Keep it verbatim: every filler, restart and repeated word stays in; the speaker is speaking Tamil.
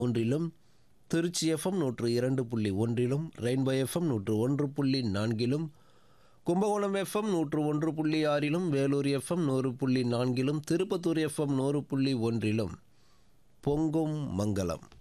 ஒன்றிலும், திருச்சி எஃப்எம் நூற்று இரண்டு புள்ளி ஒன்றிலும், ரெயின்போ எஃப்எம் நூற்று ஒன்று புள்ளி நான்கிலும், கும்பகோணம் எஃப்எம் நூற்று ஒன்று புள்ளி ஆறிலும், வேலூர் எஃப்எம் நூறு புள்ளி நான்கிலும், திருப்பத்தூர் எஃப்எம் நூறு புள்ளி ஒன்றிலும் பொங்கும் மங்களம்.